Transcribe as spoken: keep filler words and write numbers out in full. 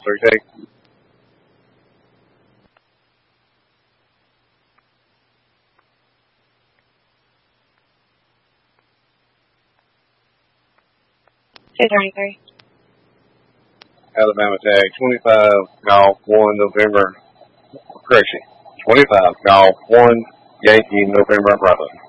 three take. two thirty-three. Alabama tag, twenty-five, golf, one, November, correction, twenty-five, golf, one, Yankee, November, Bravo.